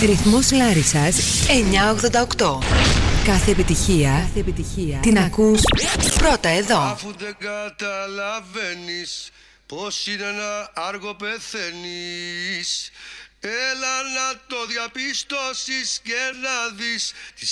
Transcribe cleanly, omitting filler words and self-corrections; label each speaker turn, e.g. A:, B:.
A: Ρυθμός Λάρισσας 988. Κάθε επιτυχία την ακούς πρώτα εδώ.
B: Αφού δεν καταλαβαίνεις πως είναι ένα άργο πεθαίνεις, έλα να το διαπιστώσεις και να δεις